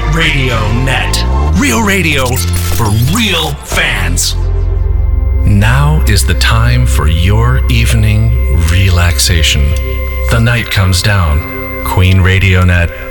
Radio Net. Real radio for real fans. Now is the time for your evening relaxation. The night comes down. Queen Radio Net